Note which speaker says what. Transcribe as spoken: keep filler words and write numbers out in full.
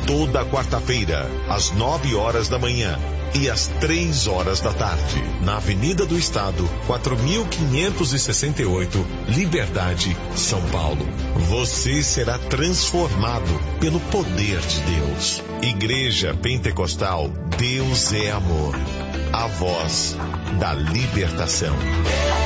Speaker 1: toda quarta-feira, às nove horas da manhã e às três horas da tarde, na Avenida do Estado, quatro mil quinhentos e sessenta e oito, Liberdade, São Paulo. Você será transformado pelo poder de Deus. Igreja Pentecostal, Deus é amor. A voz da libertação.